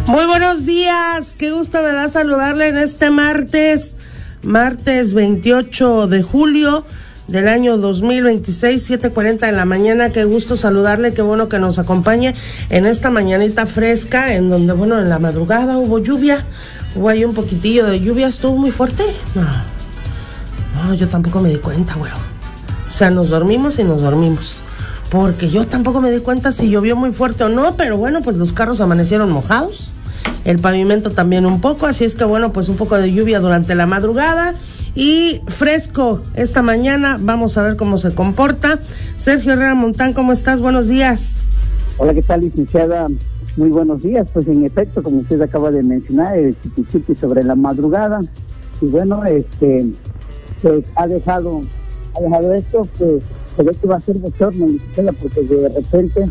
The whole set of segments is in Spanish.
Muy buenos días, qué gusto me da saludarle en este martes 28 de julio del año 2026, 7:40 de la mañana. Qué gusto saludarle, qué bueno que nos acompañe en esta mañanita fresca, en donde, bueno, en la madrugada hubo lluvia, hubo ahí un poquitillo de lluvia. ¿Estuvo muy fuerte? No, yo tampoco me di cuenta, güero. O sea, nos dormimos, porque yo tampoco me di cuenta si llovió muy fuerte o no, pero bueno, pues los carros amanecieron mojados, el pavimento también un poco, así es que bueno, pues un poco de lluvia durante la madrugada y fresco esta mañana. Vamos a ver cómo se comporta. Sergio Herrera Montán, ¿cómo estás? Buenos días. Hola, ¿qué tal, licenciada? Muy buenos días. Pues en efecto, como usted acaba de mencionar, el chiquichiqui sobre la madrugada, y bueno, pues ha dejado esto, que se ve que va a ser bochorno, licenciada, porque de repente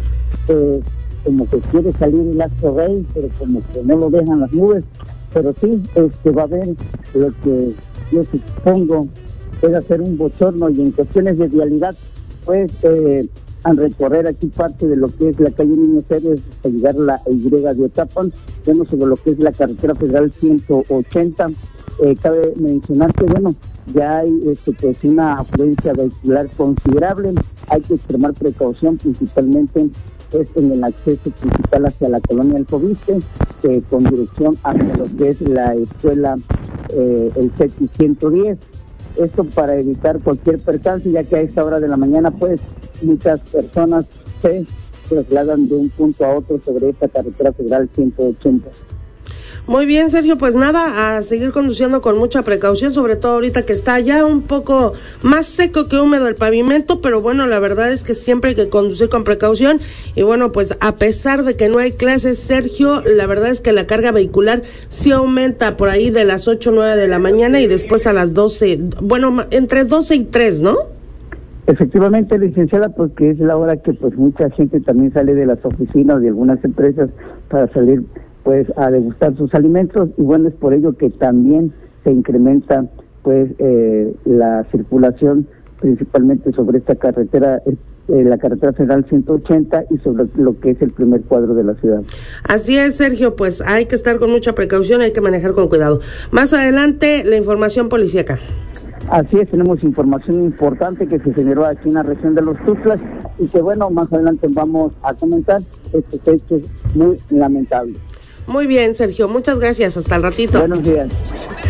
como que quiere salir el astro rey, pero como que no lo dejan las nubes. Pero sí, va a haber lo que yo supongo es hacer un bochorno, y en cuestiones de vialidad, pues al recorrer aquí parte de lo que es la calle Niños Héroes hasta llegar a la Y de Otapan, vemos sobre lo que es la carretera federal 180. Cabe mencionar que bueno, ya hay pues una afluencia vehicular considerable. Hay que extremar precaución, principalmente en el acceso principal hacia la colonia El Coviste, con dirección hacia lo que es la escuela el CETI 110. Esto para evitar cualquier percance, ya que a esta hora de la mañana pues muchas personas se trasladan de un punto a otro sobre esta carretera federal 180. Muy bien, Sergio, pues nada, a seguir conduciendo con mucha precaución, sobre todo ahorita que está ya un poco más seco que húmedo el pavimento, pero bueno, la verdad es que siempre hay que conducir con precaución. Y bueno, pues a pesar de que no hay clases, Sergio, la verdad es que la carga vehicular sí aumenta por ahí de las 8 o 9 de la mañana y después a las 12, bueno, entre 12 y 3, ¿no? Efectivamente, licenciada, porque es la hora que pues mucha gente también sale de las oficinas o de algunas empresas para salir pues a degustar sus alimentos, y bueno, es por ello que también se incrementa pues la circulación, principalmente sobre esta carretera, la carretera federal 180, y sobre lo que es el primer cuadro de la ciudad. Así es, Sergio, pues hay que estar con mucha precaución, hay que manejar con cuidado. Más adelante, la información policíaca. Así es, tenemos información importante que se generó aquí en la región de Los Tuxtlas, y que bueno, más adelante vamos a comentar estos hechos muy lamentables. Muy bien, Sergio, muchas gracias, hasta el ratito. Buenos días.